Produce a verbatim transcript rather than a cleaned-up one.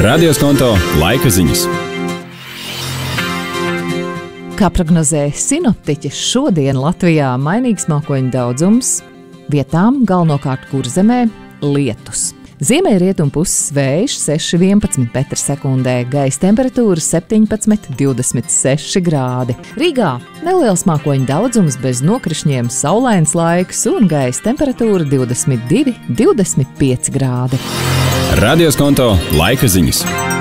Radioskonto laika ziņas. Kā prognozē sinoptiķi, šodien Latvijā mainīgs mākoņu daudzums, vietām galvenokārt Kurzemē lietus. Ziemē rietumu puses vējš seši vienpadsmit metri sekundē, gaisa temperatūra septiņpadsmit divdesmit seši grādi. Rīgā neliels mākoņu daudzums bez nokrišņiem, saulains laiks un gaisa temperatūra divdesmit divi divdesmit pieci grādi. Radioskonto laika ziņas.